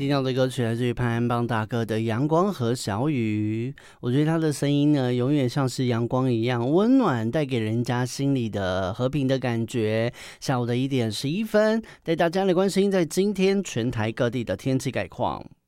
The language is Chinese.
听到的歌曲来自于潘安邦大哥的《阳光和小雨》，我觉得他的声音呢，永远像是阳光一样温暖，带给人家心里的和平的感觉。下午的1:11，带大家来关心在今天全台各地的天气概况。